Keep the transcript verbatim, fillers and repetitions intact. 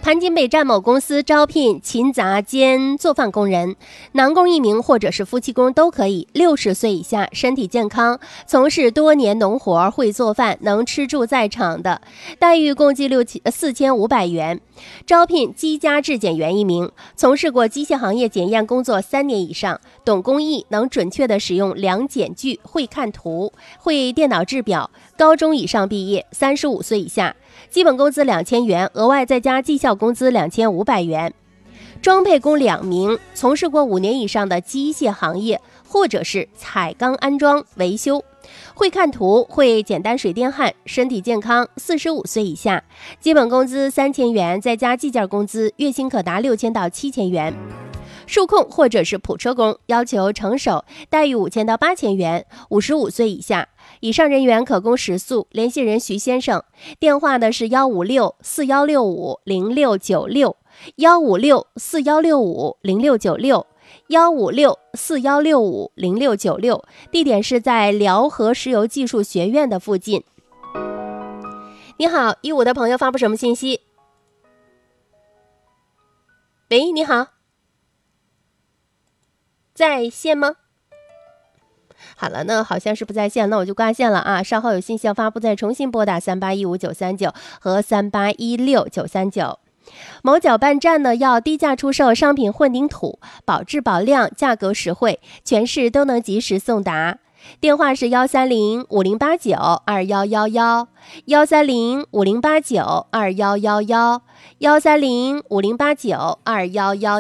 盘锦北站某公司招聘勤杂兼做饭工人，男工一名或者是夫妻工都可以，六十岁以下，身体健康，从事多年农活，会做饭，能吃住在厂的，待遇共计六四千五百元。招聘机加质检员一名，从事过机械行业检验工作三年以上，懂工艺，能准确的使用量检具，会看图，会电脑制表，高中以上毕业，三十五岁以下，基本工资两千元，额外再加绩效工资两千五百元。装配工两名，从事过五年以上的机械行业或者是彩钢安装维修，会看图，会简单水电焊，身体健康，四十五岁以下，基本工资三千元，再加计件工资，月薪可达六千到七千元。数控或者是普车工，要求成熟，待遇五千到八千元，五十五岁以下，以上人员可供食宿。联系人徐先生，电话呢是幺五六四幺六五零六九六，幺五六四幺六五零六九六，幺五六四幺六五零六九六，地点是在辽河石油技术学院的附近。你好，一五的朋友发布什么信息？喂，你好，在线吗？好了，那好像是不在线，那我就挂线了啊。稍后有信息要发布，再重新拨打三八一五九三九和三八一六九三九。某搅拌站呢要低价出售商品混凝土，保质保量，价格实惠，全市都能及时送达。电话是幺三零五零八九二幺幺幺，幺三零五零八九二幺幺幺，幺三零五零八九二幺幺。